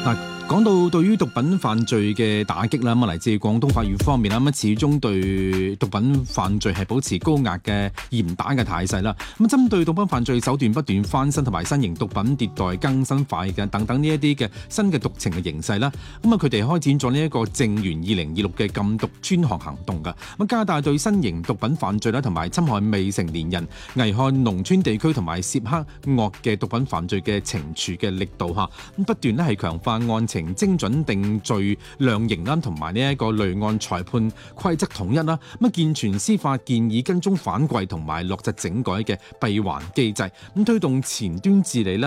講到對於毒品犯罪嘅打擊啦，咁嚟自廣東法院方面啦，咁始終對毒品犯罪係保持高壓嘅嚴打嘅態勢啦。咁針對毒品犯罪手段不斷翻新同埋新型毒品迭代更新快嘅等等呢一啲嘅新嘅毒情嘅形勢啦，咁佢哋開展咗呢一個正源2026嘅禁毒專項行動㗎，咁加大對新型毒品犯罪啦同埋侵害未成年人、危害農村地區同埋涉黑惡嘅毒品犯罪嘅懲處嘅力度嚇，咁不斷咧係強化案情精準定罪量刑啦，同埋呢一個累案裁判規則統一啦，咁健全司法建議跟蹤反饋同埋落實整改嘅閉環機制，咁推動前端治理啦。